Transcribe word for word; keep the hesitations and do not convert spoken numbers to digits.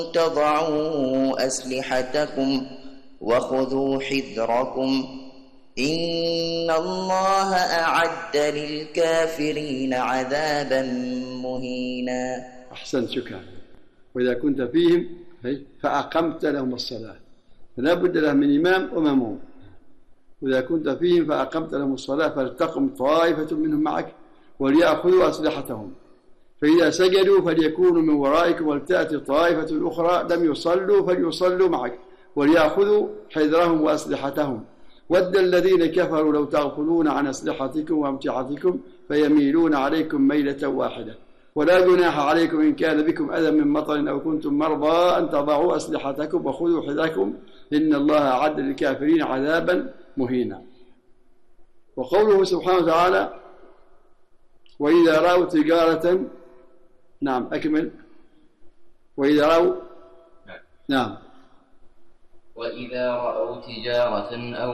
تضعوا أسلحتكم وخذوا حذركم إن الله أعد للكافرين عذابا مهينا. أحسنت، شكرا. وإذا كنت فيهم فأقمت لهم الصلاة، فلا بد لهم من إمام ومأموم. وإذا كنت فيهم فأقمت لهم الصلاة فلتقم طائفة منهم معك وليأخذوا أسلحتهم، فإذا سجدوا فليكونوا من ورائكم ولتأتي طائفة أخرى لم يصلوا فليصلوا معك وليأخذوا حذرهم وأسلحتهم. ود الذين كفروا لو تغفلون عن أسلحتكم وأمتعتكم فيميلون عليكم ميلة واحدة. ولا جناح عليكم إن كان بكم أذى من مطر أو كنتم مرضى أن تضعوا أسلحتكم وخذوا حذركم إن الله أعد للكافرين عذابا مهينا. وقوله سبحانه وتعالى وإذا رأوا تجارة، نعم أكمل. وإذا رأوا، نعم، وإذا رأوا تجارة أو